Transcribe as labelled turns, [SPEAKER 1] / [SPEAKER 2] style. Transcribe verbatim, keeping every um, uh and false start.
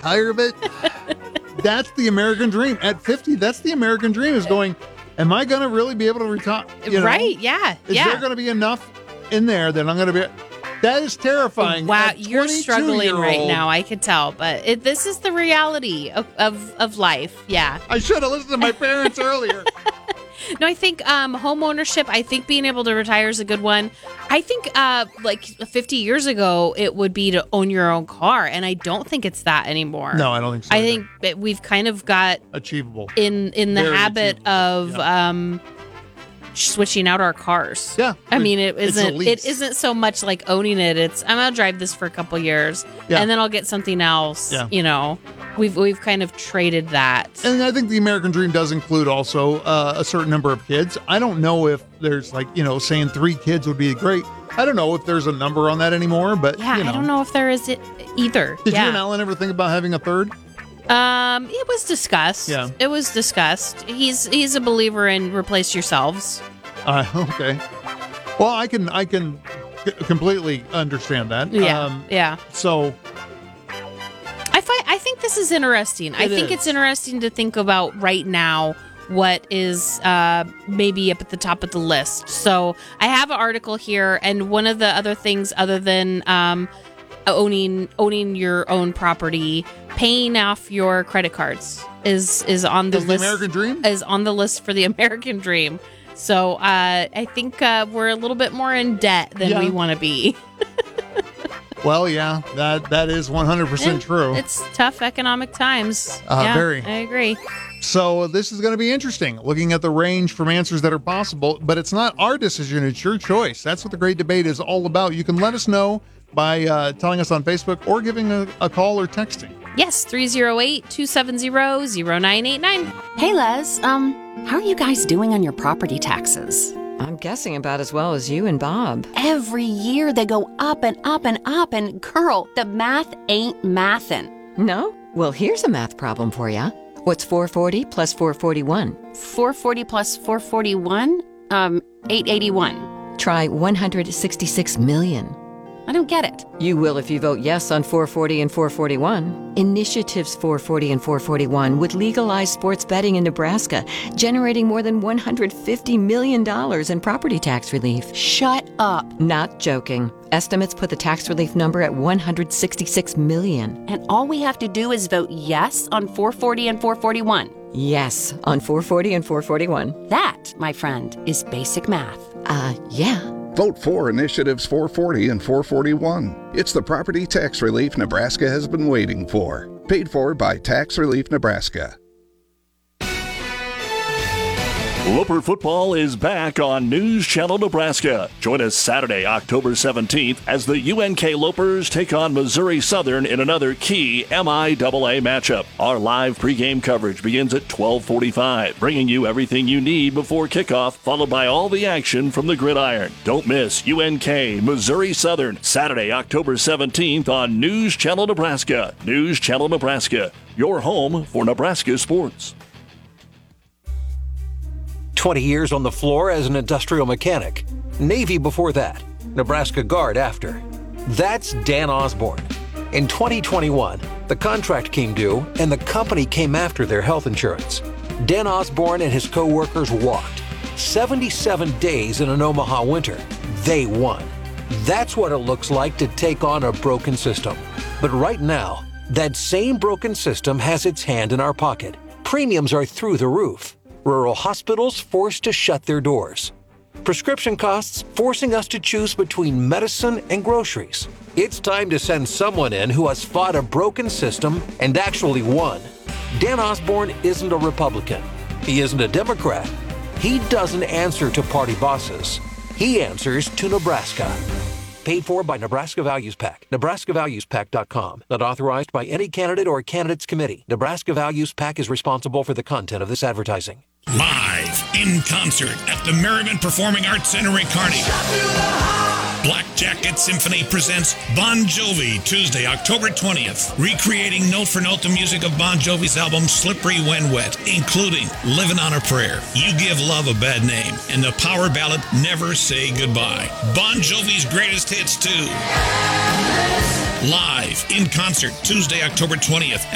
[SPEAKER 1] retire a bit. That's the American dream. At fifty, that's the American dream, is going, am I going to really be able to retire? You know,
[SPEAKER 2] right, yeah.
[SPEAKER 1] Is
[SPEAKER 2] yeah.
[SPEAKER 1] there going to be enough in there that I'm going to be... That is terrifying.
[SPEAKER 2] Wow, you're struggling right now, I can tell. But it, this is the reality of, of, of life, yeah.
[SPEAKER 1] I should have listened to my parents earlier.
[SPEAKER 2] No, I think um, home ownership, I think being able to retire is a good one. I think uh, like fifty years ago, it would be to own your own car. And I don't think it's that anymore.
[SPEAKER 1] No, I don't think so.
[SPEAKER 2] I
[SPEAKER 1] either.
[SPEAKER 2] think that we've kind of got...
[SPEAKER 1] Achievable.
[SPEAKER 2] In, in the
[SPEAKER 1] Very
[SPEAKER 2] habit
[SPEAKER 1] achievable.
[SPEAKER 2] of...
[SPEAKER 1] Yeah.
[SPEAKER 2] Um, switching out our cars.
[SPEAKER 1] Yeah.
[SPEAKER 2] I mean, it
[SPEAKER 1] It's a
[SPEAKER 2] isn't
[SPEAKER 1] lease.
[SPEAKER 2] it isn't so much like owning it. It's I'm gonna drive this for a couple years
[SPEAKER 1] Yeah.
[SPEAKER 2] and then I'll get something else.
[SPEAKER 1] Yeah.
[SPEAKER 2] You know. We've we've kind of traded that.
[SPEAKER 1] And I think the American dream does include also uh, a certain number of kids. I don't know if there's like, you know, saying three kids would be great. I don't know if there's a number on that anymore, but
[SPEAKER 2] Yeah,
[SPEAKER 1] you know.
[SPEAKER 2] I don't know if there is it either.
[SPEAKER 1] Did
[SPEAKER 2] yeah.
[SPEAKER 1] you and Alan ever think about having a third?
[SPEAKER 2] Um, it was discussed.
[SPEAKER 1] Yeah.
[SPEAKER 2] It was discussed. He's he's a believer in replace yourselves.
[SPEAKER 1] Uh, okay. Well, I can I can c- completely understand that.
[SPEAKER 2] Yeah.
[SPEAKER 1] Um,
[SPEAKER 2] yeah.
[SPEAKER 1] so
[SPEAKER 2] I find I think this is interesting. I
[SPEAKER 1] It
[SPEAKER 2] think
[SPEAKER 1] is.
[SPEAKER 2] it's interesting to think about right now what is uh, maybe up at the top of the list. So I have an article here, and one of the other things, other than um, owning owning your own property, paying off your credit cards is is on the
[SPEAKER 1] is the
[SPEAKER 2] list.
[SPEAKER 1] American dream?
[SPEAKER 2] Is on the list for the American dream. So uh, I think uh, we're a little bit more in debt than
[SPEAKER 1] Yeah.
[SPEAKER 2] we want to be.
[SPEAKER 1] Well, yeah, that that is one hundred percent true.
[SPEAKER 2] It's tough economic times.
[SPEAKER 1] Uh,
[SPEAKER 2] yeah,
[SPEAKER 1] very.
[SPEAKER 2] I agree.
[SPEAKER 1] So this is going to be interesting, looking at the range from answers that are possible, but it's not our decision, it's your choice. That's what the Great Debate is all about. You can let us know by uh, telling us on Facebook or giving a, a call or texting.
[SPEAKER 2] Yes, three oh eight, two seven zero, zero nine eight nine.
[SPEAKER 3] Hey, Les, um, how are you guys doing on your property taxes?
[SPEAKER 4] I'm guessing about as well as you and Bob.
[SPEAKER 3] Every year they go up and up and up, and girl, the math ain't mathin'.
[SPEAKER 4] No? Well, here's a math problem for you. What's four forty plus four forty-one?
[SPEAKER 3] four forty plus four forty-one? Um, eight eighty-one.
[SPEAKER 4] Try one hundred sixty-six million.
[SPEAKER 3] I don't get it.
[SPEAKER 4] You will if you vote yes on four forty and four forty-one. Initiatives four forty and four forty-one would legalize sports betting in Nebraska, generating more than one hundred fifty million dollars in property tax relief.
[SPEAKER 3] Shut up.
[SPEAKER 4] Not joking. Estimates put the tax relief number at one hundred sixty-six million.
[SPEAKER 3] And all we have to do is vote yes on four forty and four forty-one.
[SPEAKER 4] Yes, on four forty and four forty-one.
[SPEAKER 3] That, my friend, is basic math.
[SPEAKER 4] Uh, yeah.
[SPEAKER 5] Vote for Initiatives four forty and four forty-one. It's the property tax relief Nebraska has been waiting for. Paid for by Tax Relief Nebraska.
[SPEAKER 6] Loper football is back on News Channel Nebraska. Join us Saturday, October seventeenth, as the U N K Lopers take on Missouri Southern in another key M I A A matchup. Our live pregame coverage begins at twelve forty-five, bringing you everything you need before kickoff, followed by all the action from the gridiron. Don't miss U N K Missouri Southern, Saturday, October seventeenth on News Channel Nebraska. News Channel Nebraska, your home for Nebraska sports.
[SPEAKER 7] twenty years on the floor as an industrial mechanic. Navy before that. Nebraska Guard after. That's Dan Osborne. In twenty twenty-one, the contract came due and the company came after their health insurance. Dan Osborne and his co-workers walked. seventy-seven days in an Omaha winter. They won. That's what it looks like to take on a broken system. But right now, that same broken system has its hand in our pocket. Premiums are through the roof. Rural hospitals forced to shut their doors. Prescription costs forcing us to choose between medicine and groceries. It's time to send someone in who has fought a broken system and actually won. Dan Osborne isn't a Republican. He isn't a Democrat. He doesn't answer to party bosses. He answers to Nebraska. Paid for by Nebraska Values PAC. Nebraska Values Pac dot com. Not authorized by any candidate or candidates committee. Nebraska Values PAC is responsible for the content of this advertising.
[SPEAKER 8] Live in concert at the Merriman Performing Arts Center in Kearney. Black Jacket Symphony presents Bon Jovi Tuesday, October twentieth, recreating note for note the music of Bon Jovi's album Slippery When Wet, including Living on a Prayer, You Give Love a Bad Name, and the power ballad Never Say Goodbye. Bon Jovi's greatest hits too. Live in concert Tuesday, October twentieth